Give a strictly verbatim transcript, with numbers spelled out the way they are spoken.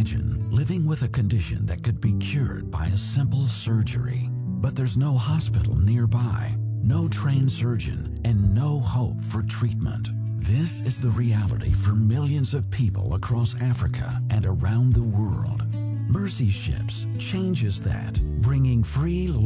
Imagine living with a condition that could be cured by a simple surgery, but there's no hospital nearby, no trained surgeon, and no hope for treatment. This is the reality for millions of people across Africa and around the world. Mercy Ships changes that, bringing free